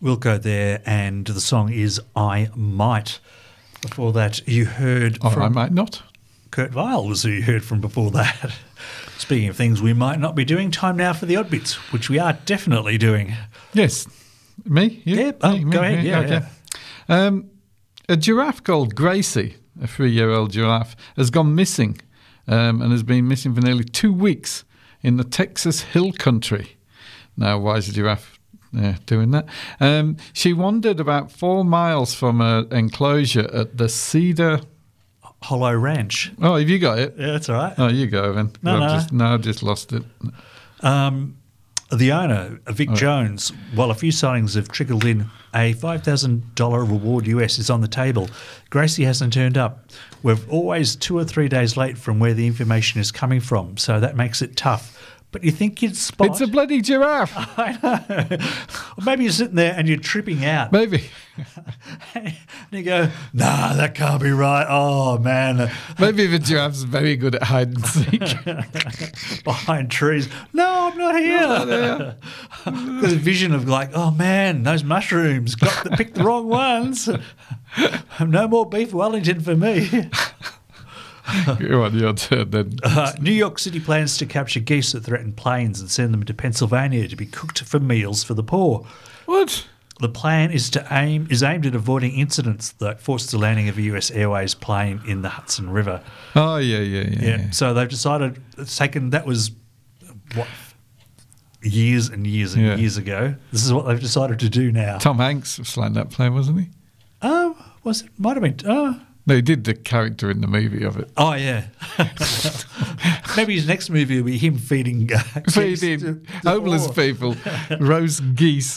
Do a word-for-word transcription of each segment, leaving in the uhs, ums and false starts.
Wilco there, and the song is I Might. Before that, you heard Or from I might not. Kurt Vile was who you heard from before that. Speaking of things we might not be doing, time now for the odd bits, which we are definitely doing. Yes. Me? You? Yeah, oh, me, go me, ahead, me? yeah, Okay. Um, a giraffe called Gracie, a three-year-old giraffe, has gone missing um, and has been missing for nearly two weeks in the Texas Hill Country. Now, why is a giraffe uh, doing that? Um, she wandered about four miles from an enclosure at the Cedar... Hollow Ranch. Oh, have you got it? Yeah, that's all right. Oh, you go then. No, I've no. Just, no, I've just lost it. Um, the owner, Vic Oh. Jones, while a few sightings have trickled in, a five thousand dollars reward U S is on the table. Gracie hasn't turned up. We're always two or three days late from where the information is coming from, so that makes it tough. But you think you'd spot... It's a bloody giraffe. I know. Or maybe you're sitting there and you're tripping out. Maybe. And you go, nah, that can't be right. Oh, man. Maybe the giraffe's very good at hide and seek. Behind trees. No, I'm not here. Not there. There's a vision of like, oh, man, those mushrooms. Got the, picked the wrong ones. No more beef Wellington for me. Go on, your turn then. Uh, New York City plans to capture geese that threaten planes and send them to Pennsylvania to be cooked for meals for the poor. What? The plan is to aim is aimed at avoiding incidents that forced the landing of a U S Airways plane in the Hudson River. Oh, yeah, yeah, yeah. Yeah. yeah. So they've decided it's taken that was what years and years and Yeah. years ago. This is what they've decided to do now. Tom Hanks was flying that plane, wasn't he? Oh, was it? Might have been. Oh, No, he did the character in the movie of it. oh yeah. Maybe his next movie will be him feeding uh, geese to- Feeding to homeless poor. people roast geese.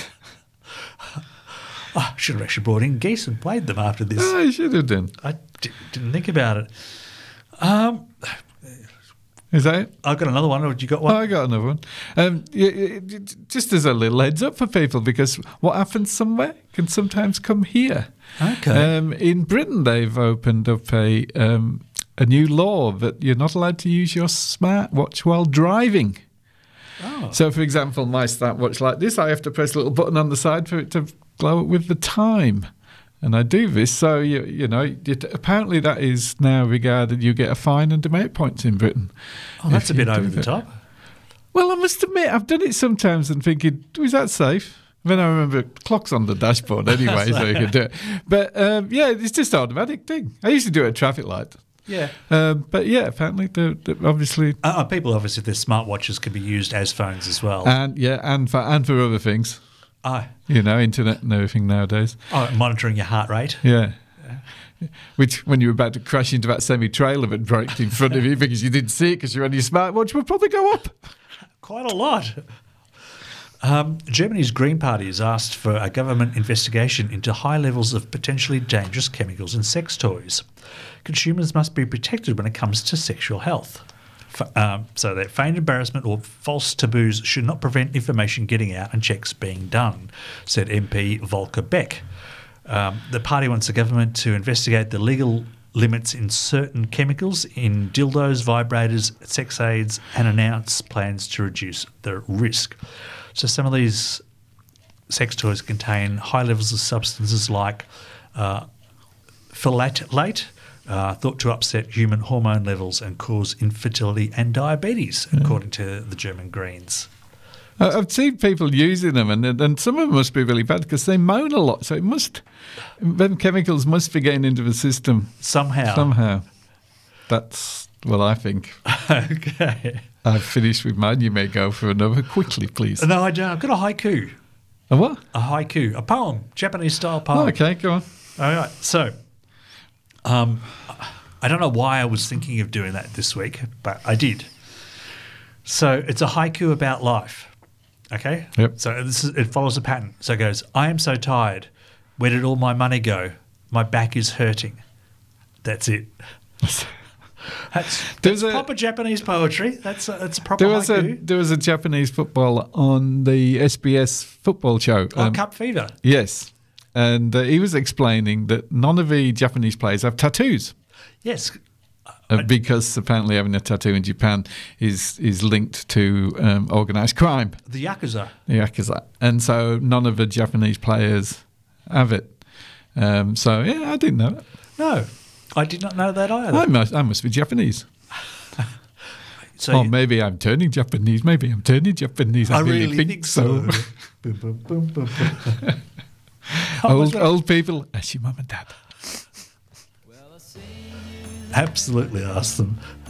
Oh, I should have actually brought in geese and played them after this. Oh, he should have done. I d- didn't think about it. Um, Is that it? I've got another one. Or you got Oh, one? I got another one. Um, yeah, yeah, just as a little heads up for people, because what happens somewhere can sometimes come here. Okay. Um, in Britain, they've opened up a um, a new law that you're not allowed to use your smartwatch while driving. Oh. So, for example, my smartwatch like this, I have to press a little button on the side for it to glow up with the time. And I do this, so, you, you know, it, apparently that is now regarded, you get a fine and demerit points in Britain. Oh, that's if a bit you do over the that. top. Well, I must admit, I've done it sometimes and thinking, was that safe? Then I remember clocks on the dashboard anyway, so you can do it. But, um, yeah, it's just an automatic thing. I used to do it at traffic light. Yeah. Um, but, yeah, apparently, they're, they're obviously... Uh, uh, people, obviously, their smartwatches can be used as phones as well. And, yeah, and for, and for other things. oh, You know, internet and everything nowadays. oh, monitoring your heart rate. Yeah. Which, when you were about to crash into that semi-trailer that braked in front of you because you didn't see it because you're on your smartwatch, would probably go up. Quite a lot. Um, Germany's Green Party has asked for a government investigation into high levels of potentially dangerous chemicals in sex toys. Consumers must be protected when it comes to sexual health. F- um, so that feigned embarrassment or false taboos should not prevent information getting out and checks being done, said M P Volker Beck. Um, the party wants the government to investigate the legal limits in certain chemicals in dildos, vibrators, sex aids, and announce plans to reduce the risk. So some of these sex toys contain high levels of substances like uh, phthalate, uh, thought to upset human hormone levels and cause infertility and diabetes, Yeah. according to the German Greens. I- I've seen people using them, and and some of them must be really bad because they moan a lot. So it must, them chemicals must be getting into the system Somehow. somehow. That's what I think. Okay. I've finished with mine. You may go for another quickly, please. No, I don't. I've got a haiku. A what? A haiku. A poem. Japanese-style poem. Oh, okay, go on. All right. So, um, I don't know why I was thinking of doing that this week, but I did. So it's a haiku about life. Okay? Yep. So this is, it follows a pattern. So it goes, I am so tired. Where did all my money go? My back is hurting. That's it. That's, There's that's a- proper Japanese poetry. That's a, that's a proper There was a haiku. there was a Japanese footballer on the S B S football show. Oh, Um, Cup Fever. Yes, and uh, he was explaining that none of the Japanese players have tattoos. Yes. uh, because apparently having a tattoo in Japan is is linked to um, organised crime, The Yakuza. the Yakuza, and so none of the Japanese players have it. Um, so yeah, I didn't know it. No, I did not know that either. I must, I must be Japanese. so Or you- maybe I'm turning Japanese. Maybe I'm turning Japanese. I, I really think so. Boom, boom, boom, boom, boom. Oh, old my God. old people, that's your mum and dad. Absolutely ask them.